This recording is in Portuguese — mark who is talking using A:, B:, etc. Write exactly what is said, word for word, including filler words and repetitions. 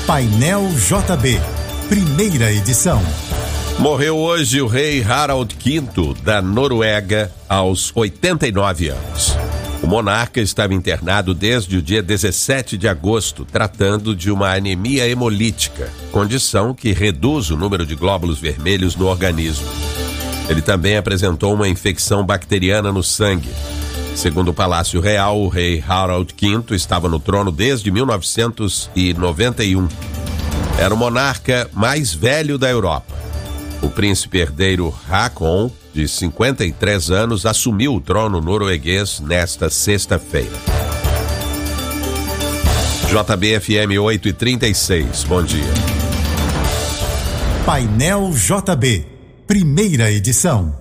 A: Painel J B, primeira edição.
B: Morreu hoje o rei Harald quinto da Noruega aos oitenta e nove anos. O monarca estava internado desde o dia dezessete de agosto, tratando de uma anemia hemolítica, condição que reduz o número de glóbulos vermelhos no organismo. Ele também apresentou uma infecção bacteriana no sangue. Segundo o Palácio Real, o rei Harald quinto estava no trono desde mil novecentos e noventa e um. Era o monarca mais velho da Europa. O príncipe herdeiro Haakon, de cinquenta e três anos, assumiu o trono norueguês nesta sexta-feira. J B F M oito e trinta e seis, bom dia.
A: Painel J B, primeira edição.